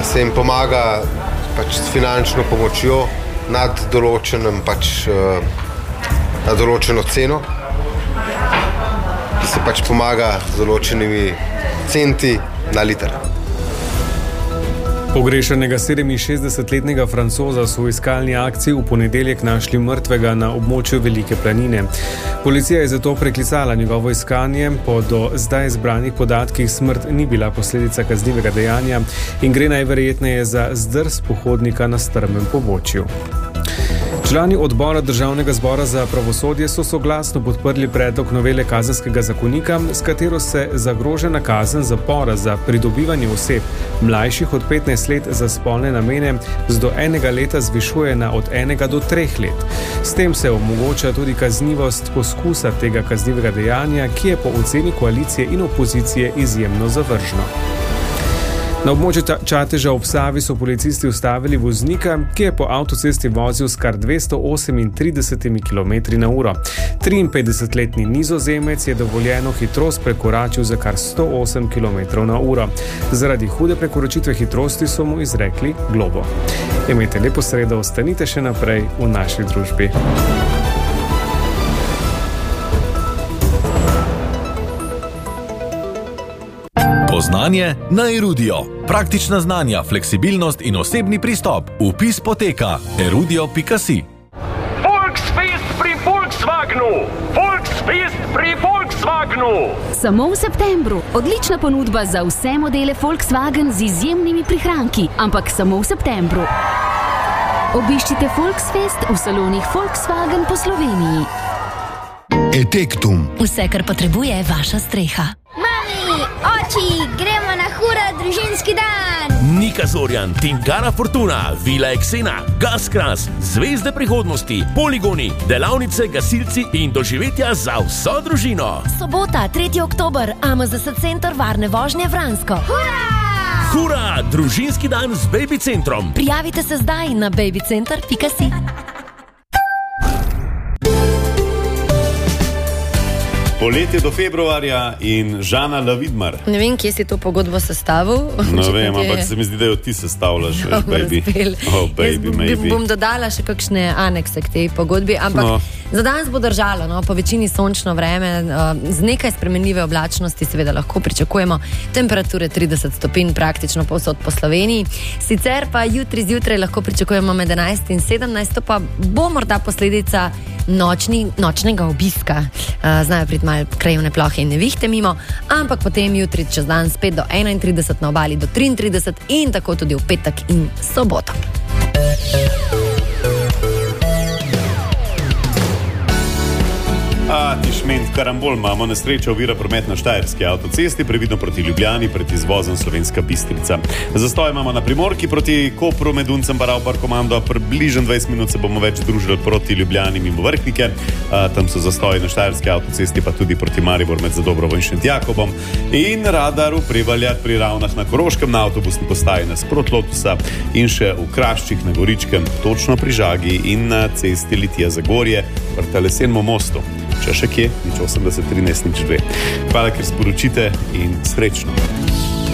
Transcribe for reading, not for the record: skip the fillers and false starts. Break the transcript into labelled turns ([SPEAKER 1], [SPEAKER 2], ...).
[SPEAKER 1] se jim pomaga pač s finančno pomočjo nad določenem na določeno ceno, ki se pač pomaga z določenimi centi na liter.
[SPEAKER 2] Pogrešanega 67-letnega Francoza so v iskalni akciji v ponedeljek našli mrtvega na območju Velike planine. Policija je zato preklicala njegovo iskanje, po do zdaj zbranih podatkih smrt ni bila posledica kaznivega dejanja in gre najverjetneje za zdrs pohodnika na strmem pobočju. Člani odbora Državnega zbora za pravosodje so soglasno podprli predlog novele kazenskega zakonika, s katero se zagrožena kazen zapora za pridobivanje oseb mlajših od 15 let za spolne namene z do 1 leta zvišuje na od 1 do 3 let. S tem se omogoča tudi kaznivost poskusa tega kaznivega dejanja, ki je po oceni koalicije in opozicije izjemno zavržno. Na območju Čateža ob Savi so policisti ustavili voznika, ki je po avtocesti vozil s kar 238 km/h. 53-letni Nizozemec je dovoljeno hitrost prekoračil za kar 108 km/h. Zaradi hude prekoračitve hitrosti so mu izrekli globo. Imejte lepo sredo, ostanite še naprej v naši družbi.
[SPEAKER 3] Poznanje na Erudio. Praktična znanja, fleksibilnost in osebni pristop. Vpis poteka erudio.si.
[SPEAKER 4] Volksfest pri Volkswagenu! Volksfest pri Volkswagenu!
[SPEAKER 5] Samo v septembru. Odlična ponudba za vse modele Volkswagen z izjemnimi prihranki, ampak samo v septembru. Obiščite Volksfest v salonih Volkswagen po Sloveniji.
[SPEAKER 6] Etektum.
[SPEAKER 5] Vse, kar potrebuje vaša streha.
[SPEAKER 7] Mami, oči, gremo na hura družinski dan!
[SPEAKER 8] Nika Zorjan, Tingara Fortuna, Vila Eksena, Gaskras, Zvezde prihodnosti, poligoni, delavnice, gasilci in doživetja za vso družino.
[SPEAKER 9] Sobota, 3. oktober, AMZS Center varne vožnje Vransko.
[SPEAKER 7] Hura!
[SPEAKER 8] Hura, družinski dan z Baby Centrom.
[SPEAKER 9] Prijavite se zdaj na babycenter.si.
[SPEAKER 10] Poletje do februarja in Žana Lavidmar.
[SPEAKER 11] Ne vem, kje si to pogodbo sestavil.
[SPEAKER 10] No vem, ampak se mi zdi, da jo ti sestavljaš, baby. Oh, baby, maybe.
[SPEAKER 11] Bom dodala še kakšne anekse k tej pogodbi, ampak za danes bo držalo, po večini sončno vreme, z nekaj spremenljive oblačnosti seveda lahko pričakujemo temperature 30 stopinj praktično povsod po Sloveniji. Sicer pa jutri zjutraj lahko pričakujemo med 11 in 17, pa bo morda posledica nočnega obiska. Znajo priti malo krajevne plohe in nevihte mimo, ampak potem jutri čez dan spet do 31, na obali do 33 in tako tudi v petek in soboto.
[SPEAKER 10] Tišment, karambol, imamo nesreča, ovira promet na Štajerski avtocesti, previdno proti Ljubljani, pred izvozom Slovenska Bistrica. Zastoj imamo na Primorki proti Kopru, med Uncem pa Ravpar komando, približno 20 minut se bomo več združili proti Ljubljani mimo Vrhnike, tam so zastoji na Štajerski avtocesti, pa tudi proti Maribor med Zadobrovo in Šentjakobom in radar v Prevaljah pri Ravnah na Koroškem, na avtobusni postaji nasprot Lotusa in še v Kraščih na Goričkem, točno pri Žagi in na cesti Litija-Zagorje proti Lesenemu mostu. Če še kje, 80 13 02. Hvala, ker sporočite in srečno.